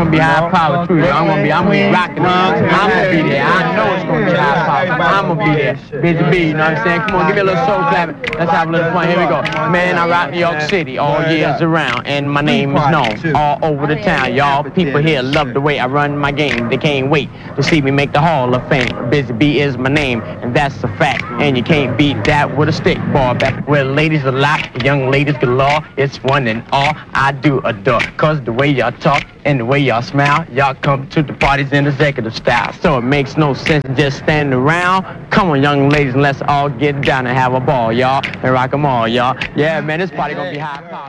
gonna be high power too. I'm gonna be rocking. I'm gonna be there. I know it's gonna be high power. I'm gonna be there. Busy B, you know what I'm saying? Come on, give me a little soul clap. Let's have a little fun. Here we go. Man, I rock New York City all years around, and my name is known all over the town. Y'all people here love the way I run my game. They can't wait to see me make the Hall of Fame. Busy B is my name, and that's a fact. And you can't beat that with a stick, boy. Back where ladies a lot, young ladies galore. It's one and all I do adore. Cause the way y'all talk and the way y'all smile, y'all come to the parties in executive style. So it makes no sense just standing around. Come on, young ladies, and let's all get down and have a ball, y'all. And rock 'em all, y'all. Yeah, man, this party gonna be high power.